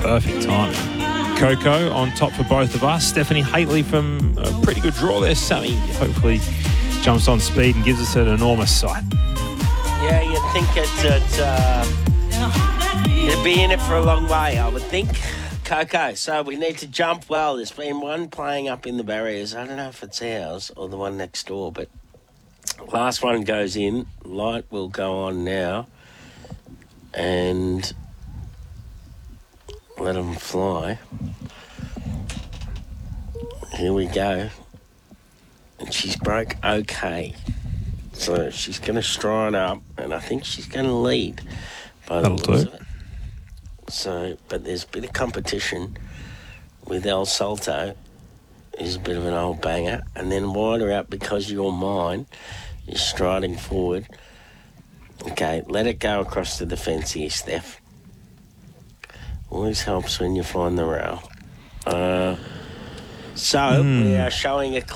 Perfect time. Coco on top for both of us. Stephanie Haitley from a pretty good draw there. Sammy hopefully jumps on speed and gives us an enormous sight. Yeah, you'd think it'd be in it for a long way, I would think. Coco, so we need to jump well. There's been one playing up in the barriers. I don't know if it's ours or the one next door, but last one goes in. Light will go on now and let them fly. Here we go. And she's broke okay. So she's going to stride up, and I think she's going to lead by the looks of it. So, but there's a bit of competition with El Salto. He's a bit of an old banger. And then wider out Because You're Mine is striding forward. Okay, let it go across to the fence here, Steph. Always helps when you find the rail. We are showing a